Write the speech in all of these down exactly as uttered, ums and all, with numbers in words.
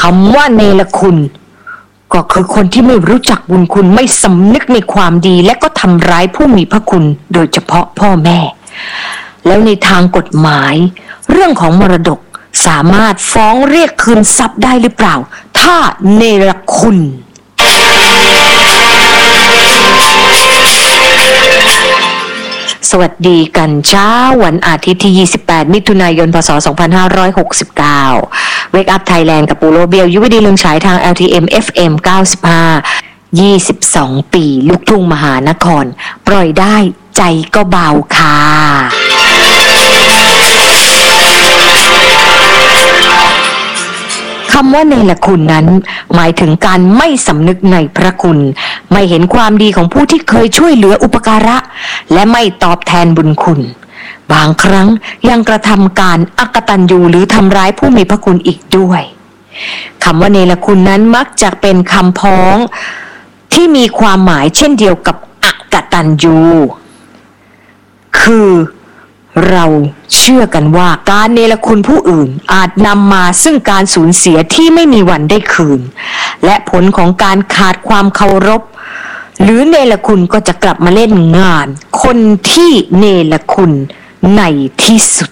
ำว่าเนรคุณก็คือคนที่ไม่รู้จักบุญคุณไม่สำนึกในความดีและก็ทำร้ายผู้มีพระคุณโดยเฉพาะพ่อแม่แล้วในทางกฎหมายเรื่องของมรดกสามารถฟ้องเรียกคืนทรัพย์ได้หรือเปล่าถ้าเนรคุณสวัสดีกันเช้าวันอาทิตย์ที่ยี่สิบแปดมิถุนายนพศสองพันห้าร้อยหกสิบเก้า Wake Up Thailand กับปูโรเบียวยุวดีเรืองฉายทาง แอล ที เอ็ม เอฟ เอ็ม เก้าสิบห้า ยี่สิบสองปีลูกทุ่งมหานครปล่อยได้ใจก็เบาค่ะคำว่าเนรคุณนั้นหมายถึงการไม่สำนึกในพระคุณไม่เห็นความดีของผู้ที่เคยช่วยเหลืออุปการะและไม่ตอบแทนบุญคุณบางครั้งยังกระทำการอกตัญญูหรือทำร้ายผู้มีพระคุณอีกด้วยคำว่าเนรคุณนั้นมักจะเป็นคำพ้องที่มีความหมายเช่นเดียวกับอกตัญญูคือเราเชื่อกันว่าการเนรคุณผู้อื่นอาจนำมาซึ่งการสูญเสียที่ไม่มีวันได้คืนและผลของการขาดความเคารพหรือเนรคุณก็จะกลับมาเล่นงานคนที่เนรคุณในที่สุด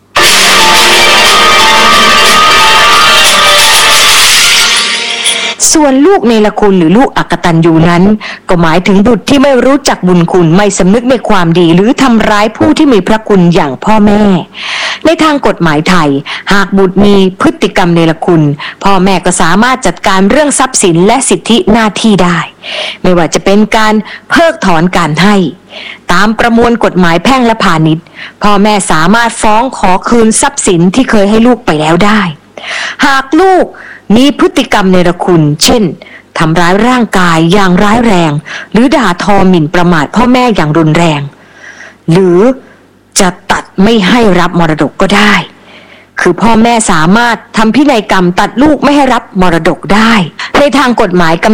ส่วนลูกเนรคุณหรือลูกอกตัญญูนั้นก็หมายถึงบุตรที่ไม่รู้จักบุญคุณไม่สำนึกในความดีหรือทำร้ายผู้ที่มีพระคุณอย่างพ่อแม่ในทางกฎหมายไทยหากบุตรมีพฤติกรรมเนรคุณพ่อแม่ก็สามารถจัดการเรื่องทรัพย์สินและสิทธิหน้าที่ได้ไม่ว่าจะเป็นการเพิกถอนการให้ตามประมวลกฎหมายแพ่งและพาณิชย์พ่อแม่สามารถฟ้องขอคืนทรัพย์สินที่เคยให้ลูกไปแล้วได้หากลูกมีพฤติกรรมเนรคุณเช่นทำร้ายร่างกายอย่างร้ายแรงหรือด่าทอหมิ่นประมาทพ่อแม่อย่างรุนแรงหรือจะตัดไม่ให้รับมรดกก็ได้คือพ่อแม่สามารถทำพินัยกรรมตัดลูกไม่ให้รับมรดกได้ในทางกฎหมายกำ